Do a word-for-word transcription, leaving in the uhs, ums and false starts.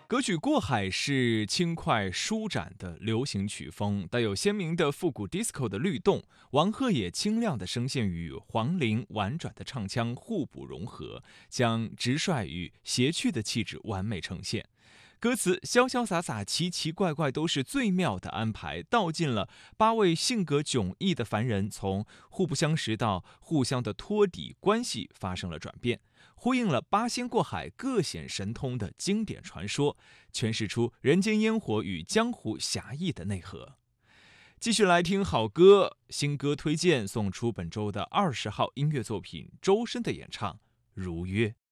歌曲《过海》是轻快舒展的流行曲风，带有鲜明的复古 disco 的律动，王鹤野清亮的声线与黄龄婉转的唱腔互补融合，将直率与谐趣的气质完美呈现。歌词潇潇洒洒、奇奇怪怪都是最妙的安排，道尽了八位性格迥异的凡人从互不相识到互相的托底关系发生了转变，呼应了八仙过海各显神通的经典传说，诠释出人间烟火与江湖侠义的内核。继续来听好歌，新歌推荐送出本周的二十号音乐作品，周深的演唱《如约》。